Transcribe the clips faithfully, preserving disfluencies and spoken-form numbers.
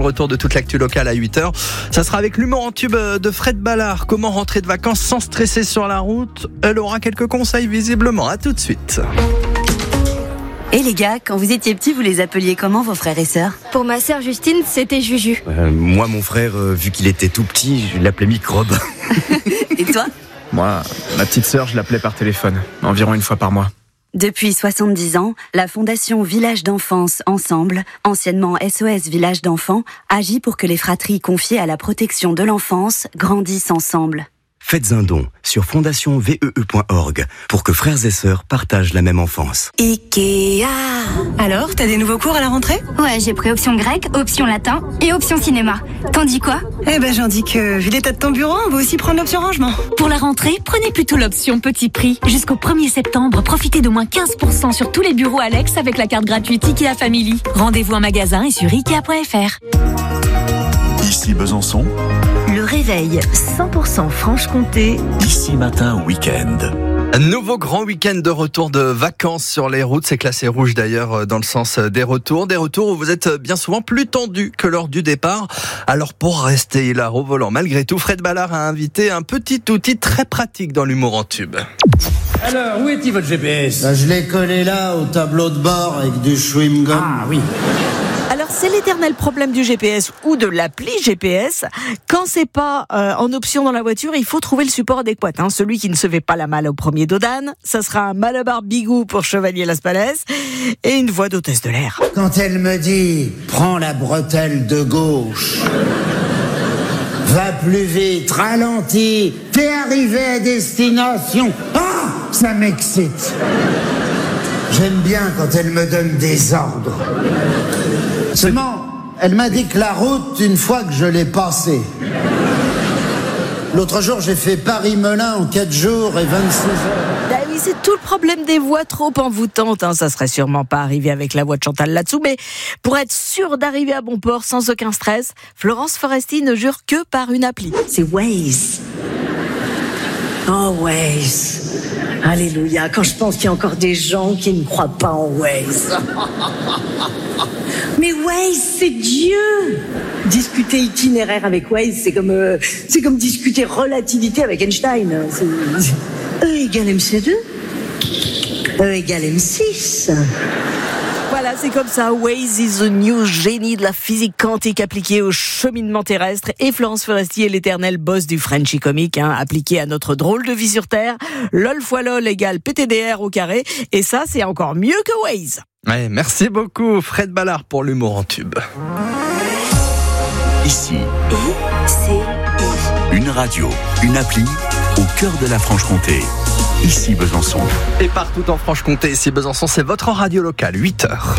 retour de toute l'actu locale à huit heures. Ça sera avec l'humour en tube de Fred Ballard. Comment rentrer de vacances sans stresser sur la route? Elle aura quelques conseils visiblement. À tout de suite. Et les gars, quand vous étiez petits, vous les appeliez comment vos frères et sœurs? Pour ma sœur Justine, c'était Juju. Euh, moi, mon frère, euh, vu qu'il était tout petit, je l'appelais Microbe. Et toi? Moi, ma petite sœur, je l'appelais par téléphone, environ une fois par mois. Depuis soixante-dix ans, la Fondation Village d'Enfance Ensemble, anciennement S O S Village d'Enfants, agit pour que les fratries confiées à la protection de l'enfance grandissent ensemble. Faites un don sur fondation v e e point org pour que frères et sœurs partagent la même enfance. Ikea. Alors, t'as des nouveaux cours à la rentrée? Ouais, j'ai pris option grec, option latin et option cinéma. T'en dis quoi? Eh ben, j'en dis que, vu l'état de ton bureau, on va aussi prendre l'option rangement. Pour la rentrée, prenez plutôt l'option petit prix. Jusqu'au premier septembre, profitez d'au moins quinze pour cent sur tous les bureaux Alex avec la carte gratuite Ikea Family. Rendez-vous en magasin et sur ikea point f r. Ici Besançon. Le réveil cent pour cent Franche-Comté. Ici Matin Week-end. Un nouveau grand week-end de retour de vacances sur les routes. C'est classé rouge d'ailleurs dans le sens des retours. Des retours où vous êtes bien souvent plus tendus que lors du départ. Alors pour rester là au volant, malgré tout, Fred Ballard a invité un petit outil très pratique dans l'humour en tube. Alors, où est-il votre G P S? Bah, je l'ai collé là au tableau de bord avec du chewing-gum. Ah oui. Alors c'est l'éternel problème du G P S ou de l'appli G P S. Quand c'est pas euh, en option dans la voiture, il faut trouver le support adéquat. Hein. Celui qui ne se fait pas la malle au premier dos d'âne, ça sera un Malabar Bigou pour Chevalier Las Palais et une voix d'hôtesse de l'air. Quand elle me dit « Prends la bretelle de gauche », va plus vite, ralentis, t'es arrivé à destination. Ah, ça m'excite. J'aime bien quand elle me donne des ordres. Seulement, elle m'a dit que la route, une fois que je l'ai passée. L'autre jour, j'ai fait Paris-Melun en quatre jours et vingt-six heures. Ah oui, c'est tout le problème des voix trop envoûtantes. Hein. Ça serait sûrement pas arrivé avec la voix de Chantal là-dessous. Mais pour être sûr d'arriver à bon port sans aucun stress, Florence Foresti ne jure que par une appli. C'est Waze. Oh, Waze. Alléluia. Quand je pense qu'il y a encore des gens qui ne croient pas en Waze. Mais Waze, c'est Dieu. Discuter itinéraire avec Waze, c'est comme, euh, c'est comme discuter relativité avec Einstein. C'est... E égale M C deux. E égale M six. Voilà, c'est comme ça. Waze is the new génie de la physique quantique appliquée au cheminement terrestre. Et Florence Foresti est l'éternel boss du Frenchy comique, hein, appliqué à notre drôle de vie sur Terre. LOL fois LOL égale P T D R au carré. Et ça, c'est encore mieux que Waze. Ouais, merci beaucoup Fred Ballard pour l'humour en tube. Ici. Et c'est Une radio, une appli au cœur de la Franche-Comté. Ici Besançon. Et partout en Franche-Comté, ici Besançon, c'est votre radio locale, huit heures.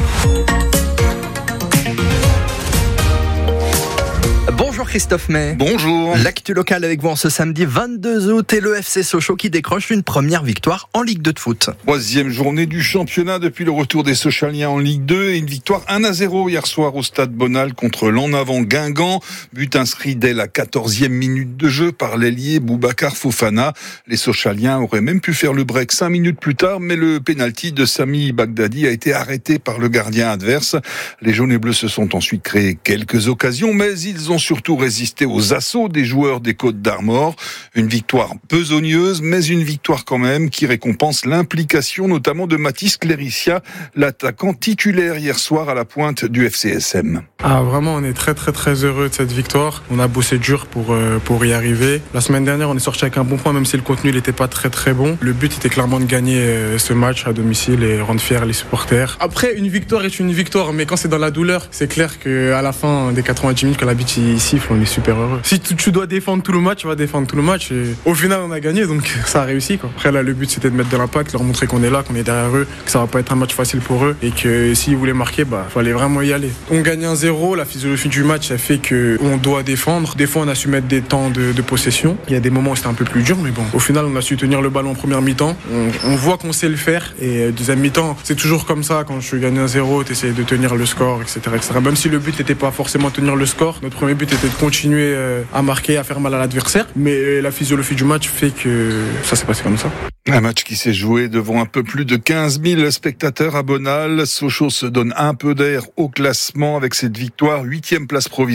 Bonjour Christophe May. Bonjour. L'actu locale avec vous en ce samedi vingt-deux août et le F C Sochaux qui décroche une première victoire en Ligue deux de foot. Troisième journée du championnat depuis le retour des Sochaliens en Ligue deux et une victoire un à zéro hier soir au stade Bonal contre l'En Avant Guingamp. But inscrit dès la quatorzième minute de jeu par l'ailier Boubacar Fofana. Les Sochaliens auraient même pu faire le break cinq minutes plus tard, mais le pénalty de Sami Bagdadi a été arrêté par le gardien adverse. Les jaunes et bleus se sont ensuite créés quelques occasions, mais ils ont surtout résisté aux assauts des joueurs des Côtes d'Armor. Une victoire besogneuse, mais une victoire quand même qui récompense l'implication notamment de Mathis Cléricia, l'attaquant titulaire hier soir à la pointe du F C S M. Ah, vraiment, on est très très très heureux de cette victoire. On a bossé dur pour, euh, pour y arriver. La semaine dernière, on est sorti avec un bon point, même si le contenu n'était pas très très bon. Le but était clairement de gagner euh, ce match à domicile et rendre fiers les supporters. Après, une victoire est une victoire, mais quand c'est dans la douleur, c'est clair qu'à la fin des quatre-vingt-dix minutes, quand la bite il siffle, on est super heureux. Si tu, tu dois défendre tout le match, tu vas défendre tout le match. Et au final, on a gagné, donc ça a réussi, quoi. Après, là, le but, c'était de mettre de l'impact, leur montrer qu'on est là, qu'on est derrière eux, que ça va pas être un match facile pour eux et que s'ils voulaient marquer, bah, fallait vraiment y aller. On gagne un zéro, la physiologie du match, ça fait qu'on doit défendre. Des fois, on a su mettre des temps de, de possession. Il y a des moments où c'était un peu plus dur, mais bon, au final, on a su tenir le ballon en première mi-temps. On, on voit qu'on sait le faire. Et deuxième mi-temps, c'est toujours comme ça. Quand je gagne un zéro, tu essaies de tenir le score, et cetera, et cetera. Même si le but n'était pas forcément tenir le score, notre premier but était de continuer à marquer, à faire mal à l'adversaire. Mais la physiologie du match fait que ça s'est passé comme ça. Un match qui s'est joué devant un peu plus de quinze mille spectateurs à Bonal. Sochaux se donne un peu d'air au classement avec cette victoire, huitième place provisoire.